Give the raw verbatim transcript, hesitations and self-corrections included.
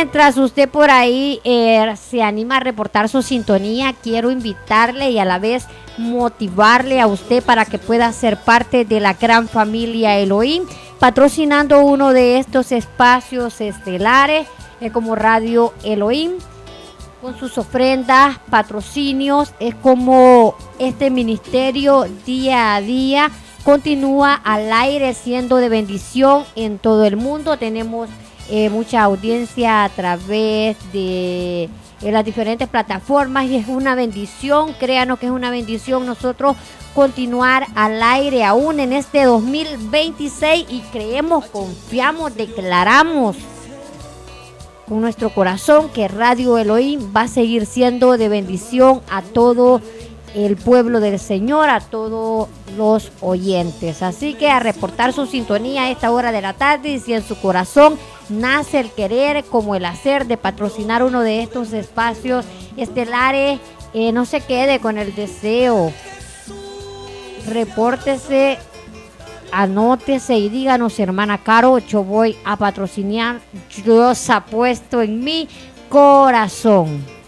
mientras usted por ahí eh, se anima a reportar su sintonía, quiero invitarle y a la vez motivarle a usted para que pueda ser parte de la gran familia Elohim, patrocinando uno de estos espacios estelares eh, como Radio Elohim, con sus ofrendas, patrocinios. Es como este ministerio día a día continúa al aire siendo de bendición en todo el mundo. Tenemos eh, mucha audiencia a través de eh, las diferentes plataformas y es una bendición, créanos que es una bendición nosotros continuar al aire aún en este dos mil veintiséis y creemos, confiamos, declaramos con nuestro corazón que Radio Elohim va a seguir siendo de bendición a todo el pueblo del Señor, a todos los oyentes. Así que a reportar su sintonía a esta hora de la tarde, y si en su corazón nace el querer como el hacer de patrocinar uno de estos espacios estelares, eh, no se quede con el deseo. Repórtese, anótese y díganos, hermana Caro, yo voy a patrocinar, Dios ha puesto en mi corazón.